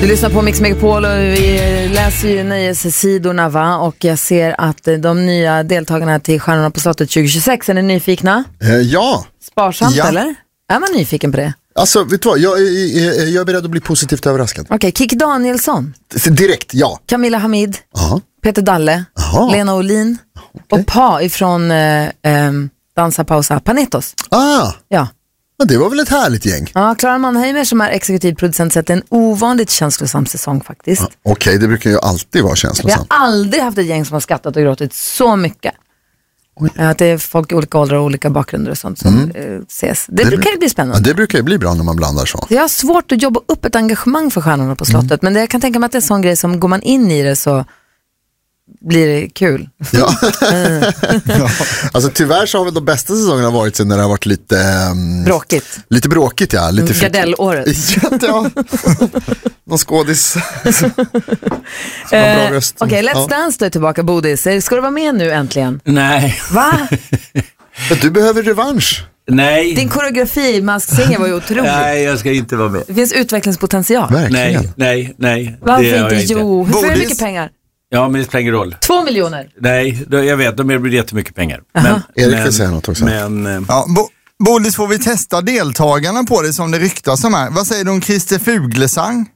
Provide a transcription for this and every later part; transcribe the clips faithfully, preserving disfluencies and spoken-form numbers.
Du lyssnar på Mix Megapol och vi läser ju nöjessidorna, va? Och jag ser att de nya deltagarna till Stjärnorna på slottet tjugo tjugosex, är ni nyfikna? Eh, ja. Sparsamt, ja. eller? Är man nyfiken på det? Alltså, vet du vad? Jag, jag, jag är beredd att bli positivt överraskad. Okej, okay, Kikki Danielsson. Direkt, ja. Camilla Hamid. Aha. Peter Dalle. Aha. Lena Olin. Okay. Och Pa ifrån eh, eh, Dansa Pausa Panetos. Ah, ja. Men det var väl ett härligt gäng. Ja, Clara Mannheimer som är exekutivproducent sätter en ovanligt känslosam säsong faktiskt. Ah, Okej, okay, det brukar ju alltid vara känslosamt. Jag har aldrig haft ett gäng som har skattat och gråtit så mycket. Oj. Att det är folk i olika åldrar och olika bakgrunder och sånt som mm. ses. Det, det brukar ju bli spännande. Ja, det brukar ju bli bra när man blandar så. Jag har svårt att jobba upp ett engagemang för Stjärnorna på slottet. Mm. Men det, jag kan tänka mig att det är en sån grej som går man in i det så blir det kul. Ja. ja. Alltså tyvärr så har väl de bästa säsongerna varit sen när det har varit lite um, bråkigt. Lite bråkigt, ja. Lite Gardellåret. Ja, ja. Någon skådis. eh, Okej, okay, Let's ja. Dance då är tillbaka, Bodis. Ska du vara med nu äntligen? Nej. Va? Du behöver revansch. Nej. Din koreografi, Mask Singer, var ju otrolig. Nej, jag ska inte vara med. Det finns utvecklingspotential. Verkligen. Nej, nej, nej. Varför inte? Jo, hur får du mycket pengar? Ja, men det spelar ingen roll. Två miljoner? Nej, jag vet, de blir jättemycket pengar. Men, Erik vill säga något också. Men, ja, Bo- Bodis, får vi testa deltagarna på det som det ryktas om här. Vad säger du om Christer Fuglesang?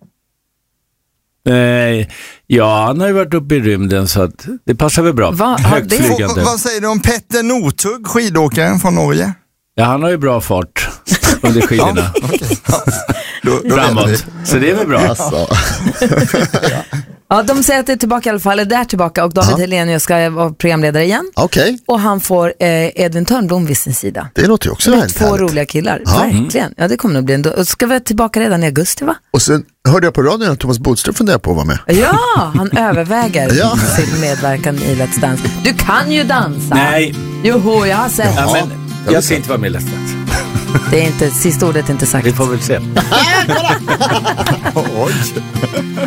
Nej, ja, han har ju varit uppe i rymden så att det passar väl bra. Va? Högtflygande. Vad säger du om Petter Northug, skidåkaren från Norge? Ja, han har ju bra fart under skidorna. Ja, okay. ja. Då, då framåt. Så det är väl bra. Alltså. Ja, de säger att det är tillbaka i alla fall, är där tillbaka och David Helenius ska vara programledare igen. Okej. Okay. Och han får eh, Edvin Törnblom vid sin sida. Det låter ju också väldigt två härligt. roliga killar, ja. verkligen. Ja, det kommer nog bli en... Och ska vi tillbaka redan i augusti, va? Och sen hörde jag på radion att Thomas Bodström funderar på att vara med. Ja, han överväger ja. sin medverkan i Let's Dance. Du kan ju dansa. Nej. Joho, jag har sett. Ja, men jag ska inte vara med i Let's Dance. Det är inte, sista ordet är inte sagt. Vi får väl se. Oj.